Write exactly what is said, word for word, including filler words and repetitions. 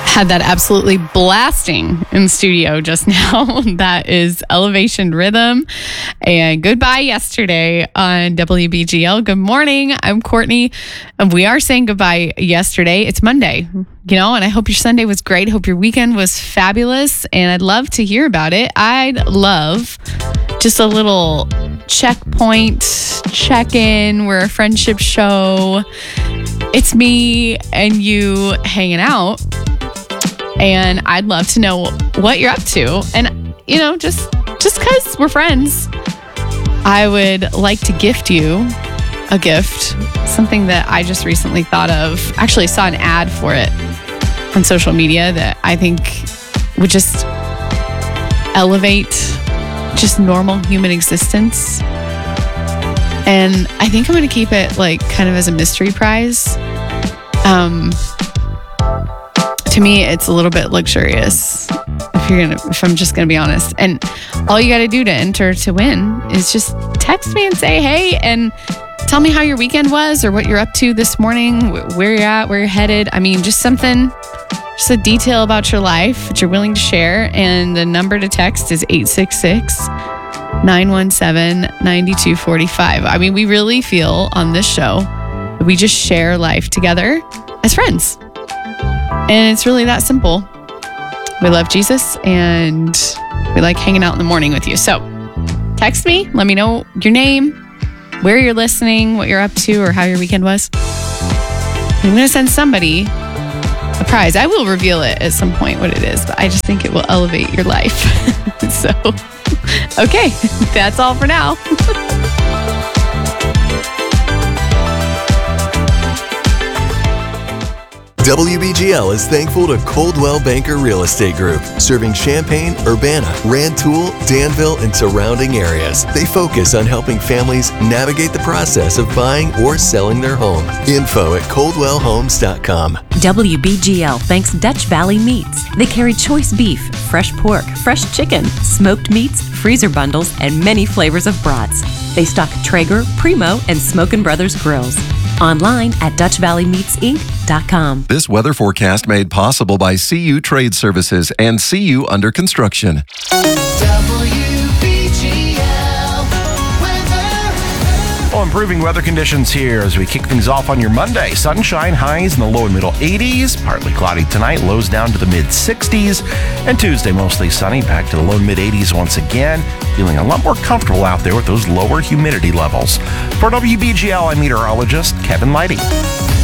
had that absolutely blasting in studio just now. That is Elevation Rhythm and Goodbye Yesterday on W B G L. Good morning. I'm Courtney, and we are saying goodbye yesterday. It's Monday, you know, and I hope your Sunday was great. Hope your weekend was fabulous, and I'd love to hear about it. I'd love just a little checkpoint, check-in. We're a friendship show. It's me and you hanging out. And I'd love to know what you're up to. And, you know, just just because we're friends, I would like to gift you a gift, something that I just recently thought of. Actually saw an ad for it on social media that I think would just elevate just normal human existence. And I think I'm going to keep it like kind of as a mystery prize. Um... To me, it's a little bit luxurious, if you're gonna, if I'm just gonna be honest. And all you gotta do to enter to win is just text me and say, hey, and tell me how your weekend was or what you're up to this morning, where you're at, where you're headed. I mean, just something, just a detail about your life that you're willing to share. And the number to text is eight six six, nine one seven, nine two four five. I mean, we really feel on this show that we just share life together as friends. And it's really that simple. We love Jesus and we like hanging out in the morning with you. So text me, let me know your name, where you're listening, what you're up to, or how your weekend was. I'm going to send somebody a prize. I will reveal it at some point what it is, but I just think it will elevate your life. So, okay, that's all for now. W B G L is thankful to Coldwell Banker Real Estate Group, serving Champaign, Urbana, Rantoul, Danville, and surrounding areas. They focus on helping families navigate the process of buying or selling their home. Info at coldwell homes dot com. W B G L thanks Dutch Valley Meats. They carry choice beef, fresh pork, fresh chicken, smoked meats, freezer bundles, and many flavors of brats. They stock Traeger, Primo, and Smokin' Brothers grills. Online at dutch valley meats inc dot com. This weather forecast made possible by C U Trade Services and C U Under Construction. Well, improving weather conditions here as we kick things off on your Monday. Sunshine, highs in the low and middle eighties. Partly cloudy tonight, lows down to the mid sixties. And Tuesday, mostly sunny, back to the low and mid eighties once again. Feeling a lot more comfortable out there with those lower humidity levels. For W B G L, I'm meteorologist Kevin Leidy.